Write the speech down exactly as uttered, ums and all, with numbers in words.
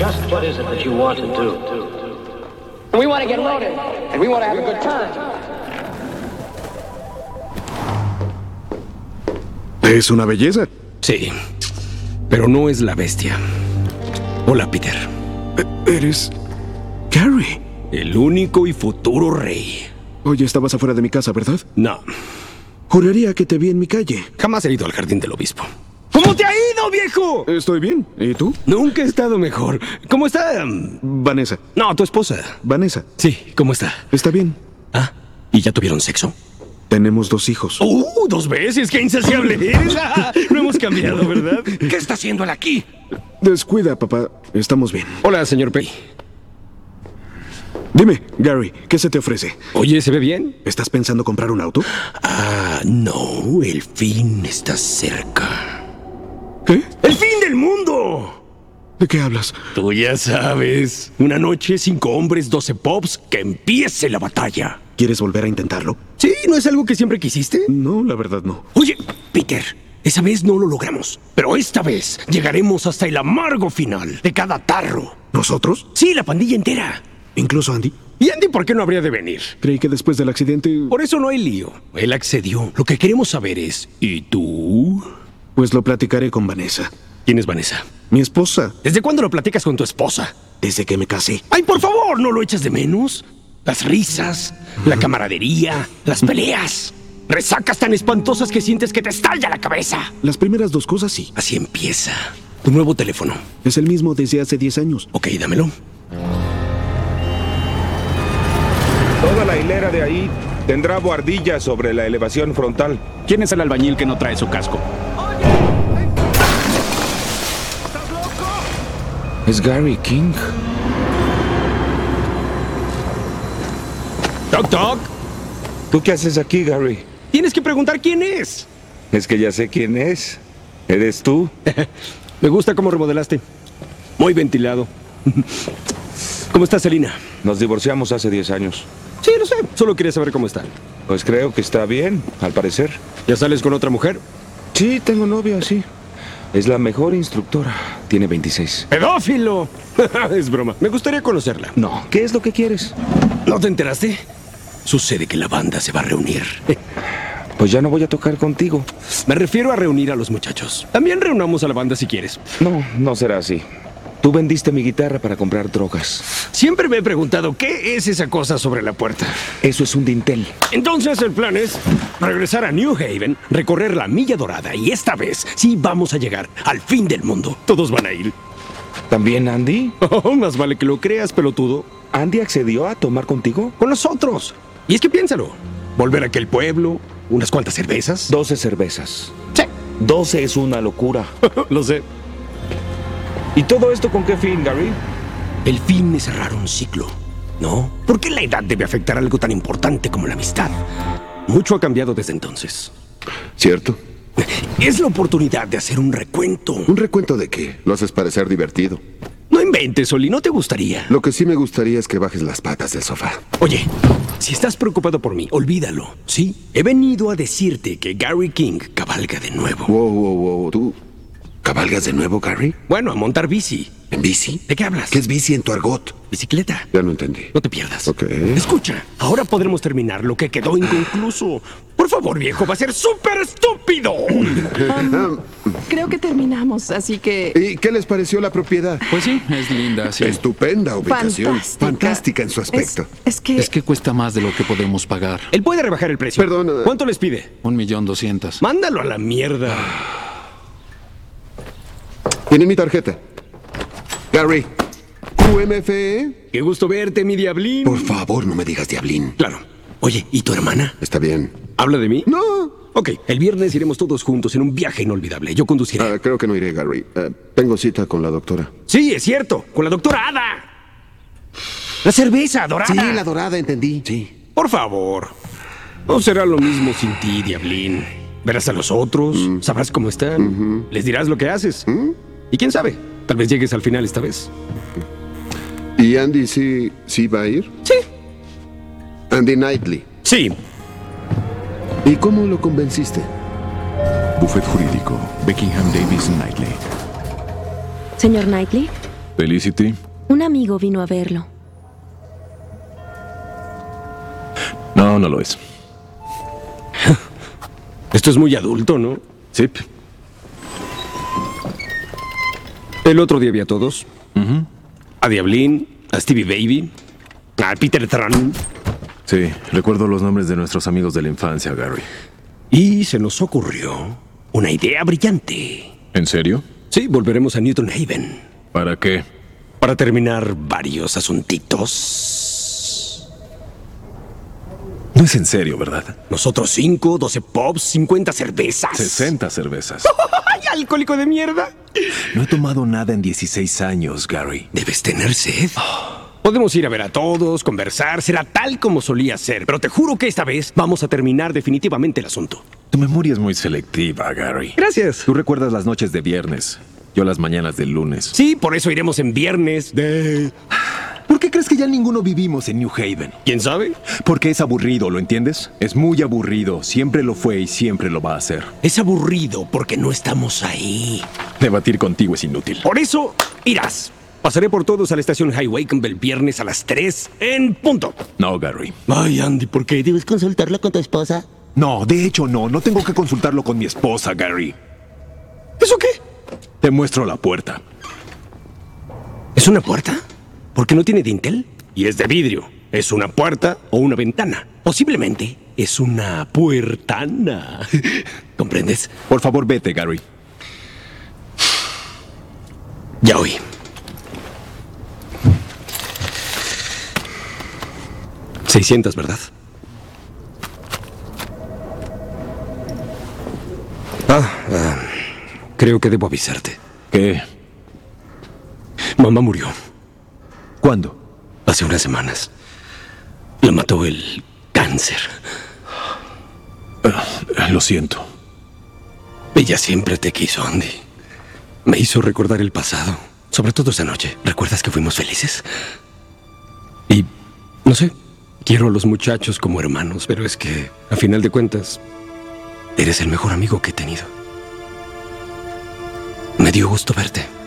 Just what is it that you want to do? We want to get loaded, and we want to have a good time. Es una belleza. Sí, pero no es la bestia. Hola, Peter. E- Eres... Gary. El único y futuro rey. Oye, estabas afuera de mi casa, ¿verdad? No, Juraría que te vi en mi calle. jamás he ido al jardín del obispo. ¿Cómo te ha ido, viejo? Estoy bien. ¿Y tú? Nunca he estado mejor. ¿Cómo está? um, Vanessa. No, tu esposa. Vanessa. Sí, ¿cómo está? Está bien. Ah, ¿y ya tuvieron sexo? Tenemos dos hijos. ¡Uh! Dos veces, qué insaciable eres. Ah, no hemos cambiado, ¿verdad? ¿Qué está haciendo él aquí? Descuida, papá. Estamos bien. Hola, señor Pei. Dime, Gary, ¿qué se te ofrece? Oye, ¿se ve bien? ¿Estás pensando comprar un auto? Ah, no, el fin está cerca. ¿Qué? ¡El fin del mundo! ¿De qué hablas? Tú ya sabes. Una noche, cinco hombres, doce pops, que empiece la batalla. ¿Quieres volver a intentarlo? ¿Sí? ¿No es algo que siempre quisiste? No, la verdad no. Oye, Peter, esa vez no lo logramos. Pero esta vez llegaremos hasta el amargo final de cada tarro. ¿Nosotros? Sí, la pandilla entera. ¿Incluso Andy? ¿Y Andy por qué no habría de venir? Creí que después del accidente... Por eso no hay lío. Él accedió. Lo que queremos saber es... ¿Y tú? Pues lo platicaré con Vanessa. ¿Quién es Vanessa? Mi esposa. ¿Desde cuándo lo platicas con tu esposa? Desde que me casé. ¡Ay, por favor! ¿No lo echas de menos? Las risas, la camaradería, las peleas. Resacas tan espantosas que sientes que te estalla la cabeza. Las primeras dos cosas sí. Así empieza. Tu nuevo teléfono. Es el mismo desde hace diez años. Ok, dámelo. Toda la hilera de ahí tendrá buhardillas sobre la elevación frontal. ¿Quién es el albañil que no trae su casco? Es Gary King. Toc, toc. ¿Tú qué haces aquí, Gary? Tienes que preguntar quién es. Es que ya sé quién es. ¿Eres tú? Me gusta cómo remodelaste. Muy ventilado. ¿Cómo está Selina? Nos divorciamos hace diez años. Sí, lo sé. Solo quería saber cómo está. Pues creo que está bien, al parecer. ¿Ya sales con otra mujer? Sí, tengo novia, sí. Es la mejor instructora. Tiene veintiséis. ¡Pedófilo! Es broma. Me gustaría conocerla. No. ¿Qué es lo que quieres? ¿No te enteraste? Sucede que la banda se va a reunir. Pues ya no voy a tocar contigo. Me refiero a reunir a los muchachos. También reunamos a la banda si quieres. No, no será así. Tú vendiste mi guitarra para comprar drogas. Siempre me he preguntado qué es esa cosa sobre la puerta. Eso es un dintel. Entonces el plan es regresar a New Haven, recorrer la Milla Dorada y esta vez sí vamos a llegar al fin del mundo. Todos van a ir. ¿También Andy? Oh, más vale que lo creas, pelotudo. ¿Andy accedió a tomar contigo? Con nosotros. Y es que piénsalo. Volver a aquel pueblo, unas cuantas cervezas. Doce cervezas. Sí. Doce es una locura. Lo sé. ¿Y todo esto con qué fin, Gary? El fin es cerrar un ciclo, ¿no? ¿Por qué la edad debe afectar algo tan importante como la amistad? Mucho ha cambiado desde entonces. ¿Cierto? Es la oportunidad de hacer un recuento. ¿Un recuento de qué? Lo haces parecer divertido. No inventes, Oli, ¿no te gustaría? Lo que sí me gustaría es que bajes las patas del sofá. Oye, si estás preocupado por mí, olvídalo, ¿sí? He venido a decirte que Gary King cabalga de nuevo. Wow, wow, wow. ¿Tú cabalgas de nuevo, Gary? Bueno, a montar bici. ¿En bici? ¿De qué hablas? ¿Qué es bici en tu argot? Bicicleta. Ya no entendí. No te pierdas. Ok. Escucha, ahora podremos terminar lo que quedó inconcluso. Por favor, viejo, va a ser súper estúpido. Um, creo que terminamos, así que... ¿Y qué les pareció la propiedad? Pues sí, es linda, sí. Estupenda ubicación. Fantástica. Fantástica en su aspecto. Es, es que... Es que cuesta más de lo que podemos pagar. Él puede rebajar el precio. Perdón, eh. ¿Cuánto les pide? Un millón doscientos. Mándalo a la mierda. Tienen mi tarjeta. Gary, Q M F E. Qué gusto verte, mi diablín. Por favor, no me digas diablín. Claro. Oye, ¿y tu hermana? Está bien. ¿Habla de mí? No. Ok, el viernes iremos todos juntos en un viaje inolvidable. Yo conduciré. Ah, creo que no iré, Gary. Ah, tengo cita con la doctora. Sí, es cierto. Con la doctora Ada. La cerveza dorada. Sí, la dorada, entendí. Sí. Por favor. No será lo mismo sin ti, diablín. Verás a los otros, Mm. sabrás cómo están, Ujú. les dirás lo que haces. ¿Mm? Y quién sabe, tal vez llegues al final esta vez. ¿Y Andy sí, sí va a ir? Sí. Andy Knightley. Sí. ¿Y cómo lo convenciste? Bufet Jurídico, Beckingham Davis Knightley. Señor Knightley, Felicity. Un amigo vino a verlo. No, no lo es. Esto es muy adulto, ¿no? Sí. El otro día vi a todos. Uh-huh. A Diablín, a Stevie Baby, a Peter Tran. Sí, recuerdo los nombres de nuestros amigos de la infancia, Gary. Y se nos ocurrió una idea brillante. ¿En serio? Sí, volveremos a Newton Haven. ¿Para qué? Para terminar varios asuntitos. No es en serio, ¿verdad? Nosotros cinco, doce pops, cincuenta cervezas. sesenta cervezas. ¡Ay, alcohólico de mierda! No he tomado nada en dieciséis años, Gary. Debes tener sed. Podemos ir a ver a todos, conversar, será tal como solía ser. Pero te juro que esta vez vamos a terminar definitivamente el asunto. Tu memoria es muy selectiva, Gary. Gracias. Tú recuerdas las noches de viernes, yo las mañanas del lunes. Sí, por eso iremos en viernes de... ¿Por qué crees que ya ninguno vivimos en New Haven? ¿Quién sabe? Porque es aburrido, ¿lo entiendes? Es muy aburrido, siempre lo fue y siempre lo va a ser. Es aburrido porque no estamos ahí. Debatir contigo es inútil. Por eso, irás. Pasaré por todos a la estación Highway el viernes a las tres en punto. No, Gary. Ay, Andy, ¿por qué? ¿Debes consultarlo con tu esposa? No, de hecho no. No tengo que consultarlo con mi esposa, Gary. ¿Eso qué? Te muestro la puerta. ¿Es una puerta? Porque no tiene dintel y es de vidrio. ¿Es una puerta o una ventana? Posiblemente es una puertana. ¿Comprendes? Por favor, vete, Gary. Ya oí. seiscientas, ¿verdad? Ah, ah, creo que debo avisarte. ¿Qué? Mamá murió. ¿Cuándo? Hace unas semanas. La mató el cáncer. Uh, lo siento. Ella siempre te quiso, Andy. Me hizo recordar el pasado. Sobre todo esa noche. ¿Recuerdas que fuimos felices? Y, no sé, quiero a los muchachos como hermanos, pero es que, a final de cuentas, eres el mejor amigo que he tenido. Me dio gusto verte.